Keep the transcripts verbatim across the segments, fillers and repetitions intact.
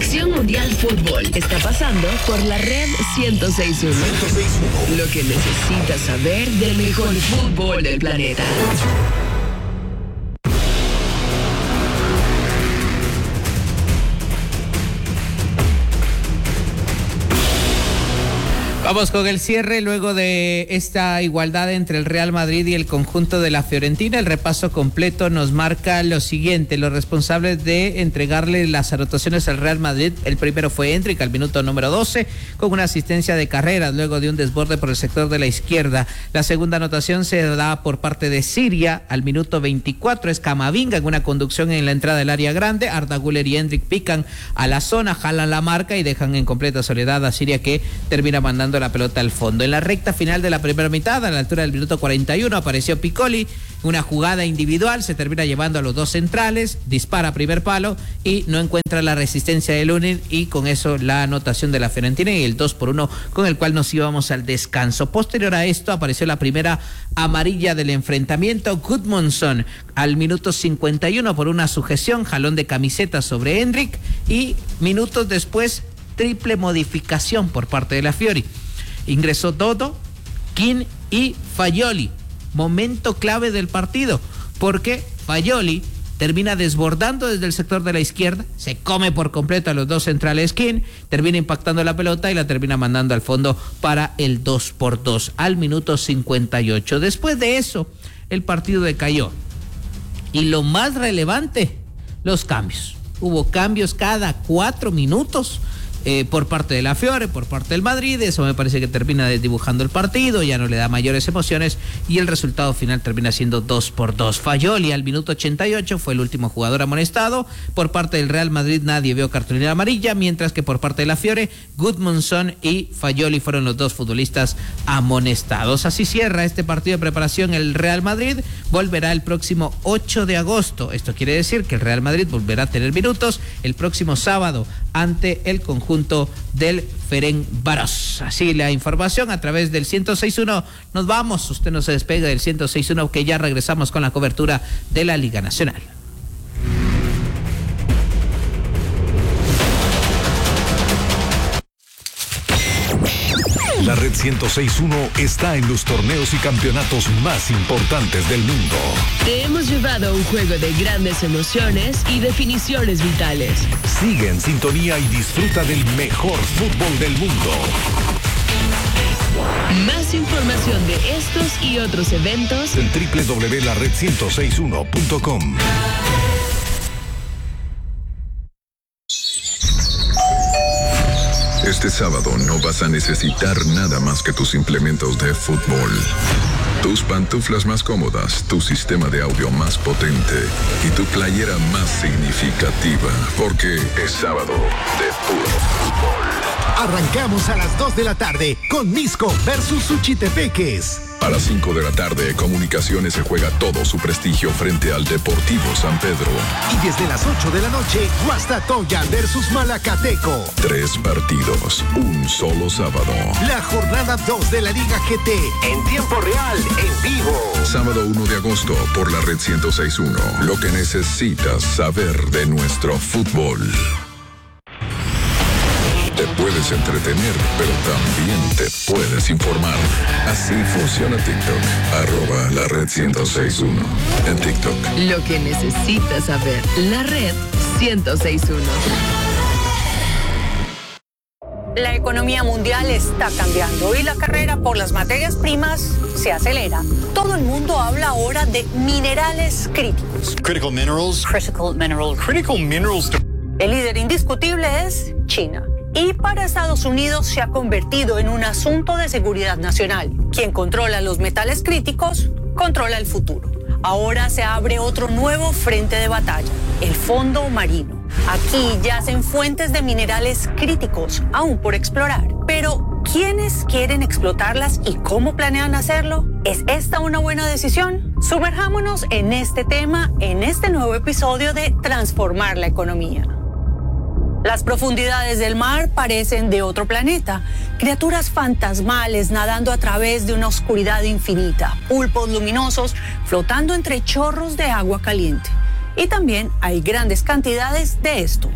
Acción Mundial Fútbol está pasando por la red ciento seis punto uno. Lo que necesitas saber del mejor fútbol del planeta. Vamos con el cierre luego de esta igualdad entre el Real Madrid y el conjunto de la Fiorentina. El repaso completo nos marca lo siguiente: los responsables de entregarle las anotaciones al Real Madrid. El primero fue Endrick al minuto número doce con una asistencia de carreras luego de un desborde por el sector de la izquierda. La segunda anotación se da por parte de Siria al minuto veinticuatro. Es Camavinga en una conducción en la entrada del área grande. Arda Güler y Endrick pican a la zona, jalan la marca y dejan en completa soledad a Siria, que termina mandando la pelota al fondo. En la recta final de la primera mitad, a la altura del minuto cuarenta y uno, apareció Piccoli, una jugada individual, se termina llevando a los dos centrales, dispara a primer palo y no encuentra la resistencia de Lunin, y con eso la anotación de la Fiorentina y el dos por uno con el cual nos íbamos al descanso. Posterior a esto apareció la primera amarilla del enfrentamiento. Gudmundsson al minuto cincuenta y uno por una sujeción, jalón de camiseta sobre Endrick, y minutos después triple modificación por parte de la Fiori. Ingresó Dodo, King y Fagioli. Momento clave del partido, porque Fagioli termina desbordando desde el sector de la izquierda, se come por completo a los dos centrales King, termina impactando la pelota y la termina mandando al fondo para el dos por dos al minuto cincuenta y ocho. Después de eso, el partido decayó. Y lo más relevante, los cambios. Hubo cambios cada cuatro minutos. Eh, por parte de la Fiore, por parte del Madrid. Eso me parece que termina desdibujando el partido, ya no le da mayores emociones y el resultado final termina siendo dos por dos. Fagioli al minuto ochenta y ocho fue el último jugador amonestado. Por parte del Real Madrid nadie vio cartulina amarilla, mientras que por parte de la Fiore, Gudmundsson y Fagioli fueron los dos futbolistas amonestados. Así cierra este partido de preparación el Real Madrid. Volverá el próximo ocho de agosto. Esto quiere decir que el Real Madrid volverá a tener minutos el próximo sábado ante el conjunto del Ferencváros. Así la información a través del ciento seis punto uno. Nos vamos, usted no se despega del ciento seis punto uno, que ya regresamos con la cobertura de la Liga Nacional. La Red ciento seis punto uno está en los torneos y campeonatos más importantes del mundo. Te hemos llevado a un juego de grandes emociones y definiciones vitales. Sigue en sintonía y disfruta del mejor fútbol del mundo. Más información de estos y otros eventos en doble u doble u doble u punto la red ciento seis punto uno punto com. Este sábado no vas a necesitar nada más que tus implementos de fútbol. Tus pantuflas más cómodas, tu sistema de audio más potente y tu playera más significativa, porque es sábado de puro fútbol. Arrancamos a las dos de la tarde con Misco versus Suchitepeques. A las cinco de la tarde, Comunicaciones se juega todo su prestigio frente al Deportivo San Pedro. Y desde las ocho de la noche, Guastatoya versus Malacateco. Tres partidos, un solo sábado. La jornada dos de la Liga G T, en tiempo real, en vivo. Sábado uno de agosto, por la Red ciento seis punto uno. Lo que necesitas saber de nuestro fútbol. Te puedes entretener, pero también te puedes informar. Así funciona TikTok. Arroba la red ciento seis punto uno en TikTok. Lo que necesitas saber. La Red ciento seis punto uno. La economía mundial está cambiando y la carrera por las materias primas se acelera. Todo el mundo habla ahora de minerales críticos. Critical minerals. Critical minerals. Critical minerals. El líder indiscutible es China. Y para Estados Unidos se ha convertido en un asunto de seguridad nacional. Quien controla los metales críticos, controla el futuro. Ahora se abre otro nuevo frente de batalla, el fondo marino. Aquí yacen fuentes de minerales críticos, aún por explorar. Pero, ¿quiénes quieren explotarlas y cómo planean hacerlo? ¿Es esta una buena decisión? Sumerjámonos en este tema en este nuevo episodio de Transformar la Economía. Las profundidades del mar parecen de otro planeta, criaturas fantasmales nadando a través de una oscuridad infinita, pulpos luminosos flotando entre chorros de agua caliente. Y también hay grandes cantidades de esto,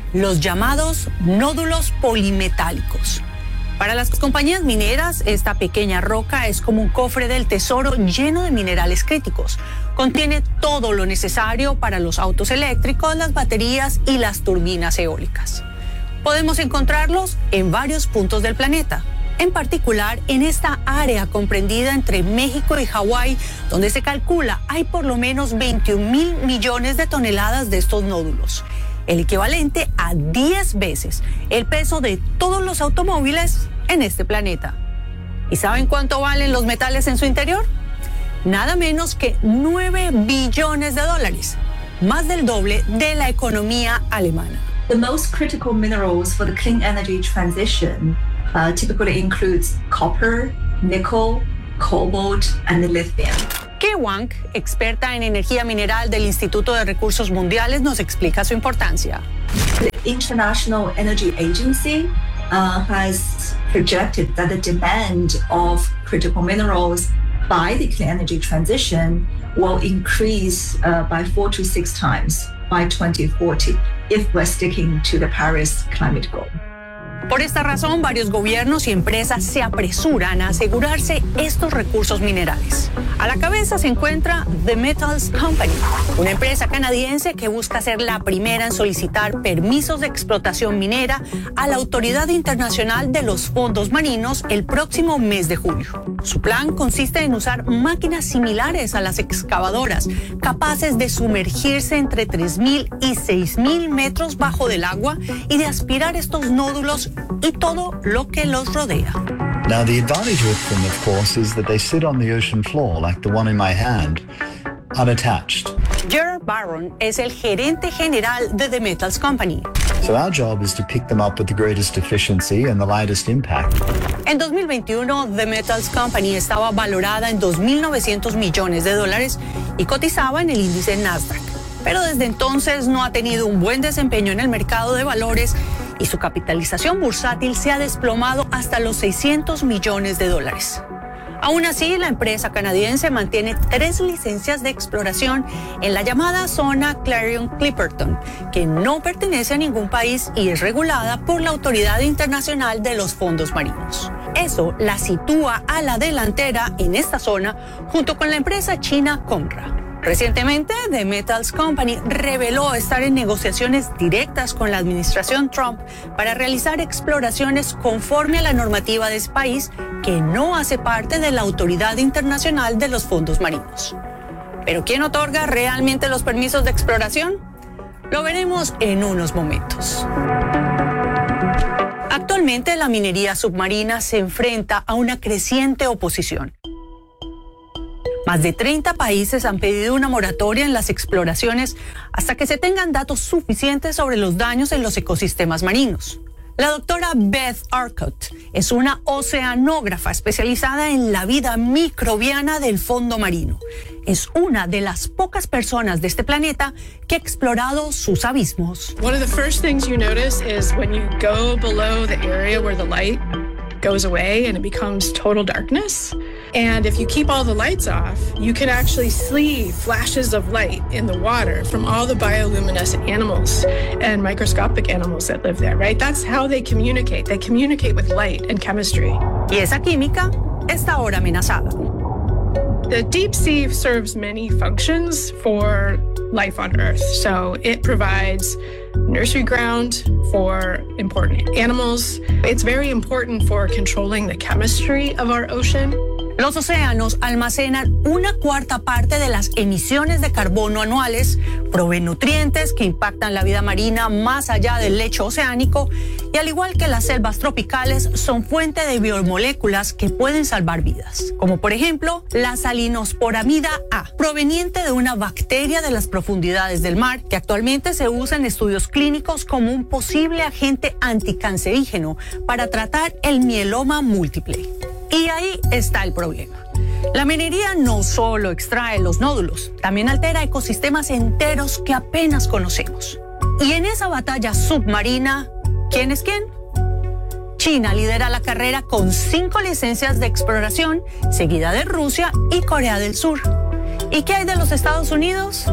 los llamados nódulos polimetálicos. Para las compañías mineras, esta pequeña roca es como un cofre del tesoro lleno de minerales críticos. Contiene todo lo necesario para los autos eléctricos, las baterías y las turbinas eólicas. Podemos encontrarlos en varios puntos del planeta, en particular en esta área comprendida entre México y Hawái, donde se calcula hay por lo menos veintiún mil millones de toneladas de estos nódulos, el equivalente a diez veces el peso de todos los automóviles en este planeta. ¿Y saben cuánto valen los metales en su interior? Nada menos que nueve billones de dólares, más del doble de la economía alemana. The most critical minerals for the clean energy transition uh, typically includes copper, nickel, cobalt, and lithium. Ke Wang, experta en energía mineral del Instituto de Recursos Mundiales, nos explica su importancia. The International Energy Agency uh, has projected that the demand of critical minerals by the clean energy transition will increase uh, by four to six times by twenty forty if we're sticking to the Paris climate goal. Por esta razón, varios gobiernos y empresas se apresuran a asegurarse estos recursos minerales. A la cabeza se encuentra The Metals Company, una empresa canadiense que busca ser la primera en solicitar permisos de explotación minera a la Autoridad Internacional de los Fondos Marinos el próximo mes de julio. Su plan consiste en usar máquinas similares a las excavadoras, capaces de sumergirse entre tres mil y seis mil metros bajo del agua y de aspirar estos nódulos y todo lo que los rodea. Now, the advantage with them, of course, is that they sit on the ocean floor, like the one in my hand, unattached. Gerard Barron es el gerente general de The Metals Company. So our job is to pick them up with the greatest efficiency and the lightest impact. En dos mil veintiuno, The Metals Company estaba valorada en dos mil novecientos millones de dólares y cotizaba en el índice Nasdaq. Pero desde entonces no ha tenido un buen desempeño en el mercado de valores y su capitalización bursátil se ha desplomado hasta los seiscientos millones de dólares. Aún así, la empresa canadiense mantiene tres licencias de exploración en la llamada zona Clarion-Clipperton, que no pertenece a ningún país y es regulada por la Autoridad Internacional de los Fondos Marinos. Eso la sitúa a la delantera en esta zona junto con la empresa china Conra. Recientemente, The Metals Company reveló estar en negociaciones directas con la administración Trump para realizar exploraciones conforme a la normativa de ese país que no hace parte de la Autoridad Internacional de los Fondos Marinos. ¿Pero quién otorga realmente los permisos de exploración? Lo veremos en unos momentos. Actualmente, la minería submarina se enfrenta a una creciente oposición. Más de treinta países han pedido una moratoria en las exploraciones hasta que se tengan datos suficientes sobre los daños en los ecosistemas marinos. La doctora Beth Arcott es una oceanógrafa especializada en la vida microbiana del fondo marino. Es una de las pocas personas de este planeta que ha explorado sus abismos. One of the first things you notice is when you go below the area where the light goes away and it becomes total darkness. And if you keep all the lights off, you can actually see flashes of light in the water from all the bioluminescent animals and microscopic animals that live there, right? That's how they communicate. They communicate with light and chemistry. Y esa química está ahora amenazada. The deep sea serves many functions for life on Earth. So it provides nursery ground for important animals. It's very important for controlling the chemistry of our ocean. Los océanos almacenan una cuarta parte de las emisiones de carbono anuales, proveen nutrientes que impactan la vida marina más allá del lecho oceánico y al igual que las selvas tropicales son fuente de biomoléculas que pueden salvar vidas, como por ejemplo la salinosporamida A, proveniente de una bacteria de las profundidades del mar que actualmente se usa en estudios clínicos como un posible agente anticancerígeno para tratar el mieloma múltiple. Y ahí está el problema. La minería no solo extrae los nódulos, también altera ecosistemas enteros que apenas conocemos. Y en esa batalla submarina, ¿quién es quién? China lidera la carrera con cinco licencias de exploración, seguida de Rusia y Corea del Sur. ¿Y qué hay de los Estados Unidos?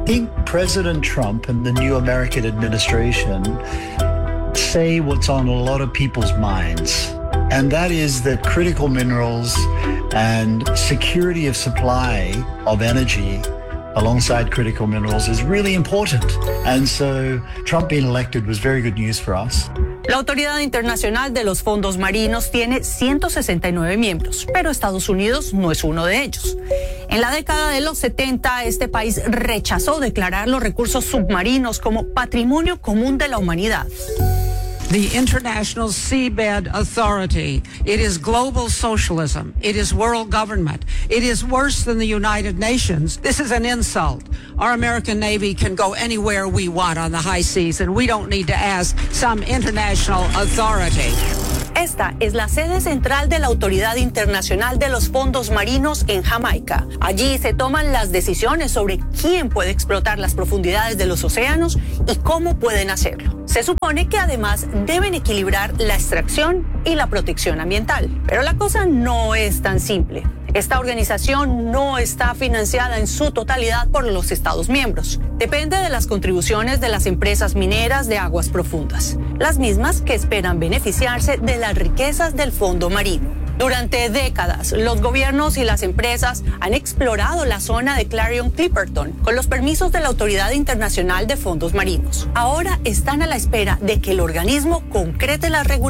think President Trump and the new American administration say what's on a lot of people's minds, and that is that critical minerals and security of supply of energy alongside critical minerals is really important. And so Trump being elected was very good news for us. La Autoridad Internacional de los Fondos Marinos tiene ciento sesenta y nueve miembros, pero Estados Unidos no es uno de ellos. En la década de los setenta, este país rechazó declarar los recursos submarinos como patrimonio común de la humanidad. The International Seabed Authority. It is global socialism. It is world government. It is worse than the United Nations. This is an insult. Our American Navy can go anywhere we want on the high seas, and we don't need to ask some international authority. Esta es la sede central de la Autoridad Internacional de los Fondos Marinos en Jamaica. Allí se toman las decisiones sobre quién puede explotar las profundidades de los océanos y cómo pueden hacerlo. Se supone que además deben equilibrar la extracción y la protección ambiental. Pero la cosa no es tan simple. Esta organización no está financiada en su totalidad por los Estados miembros. Depende de las contribuciones de las empresas mineras de aguas profundas, las mismas que esperan beneficiarse de las riquezas del fondo marino. Durante décadas, los gobiernos y las empresas han explorado la zona de Clarion-Clipperton con los permisos de la Autoridad Internacional de Fondos Marinos. Ahora están a la espera de que el organismo concrete las regulaciones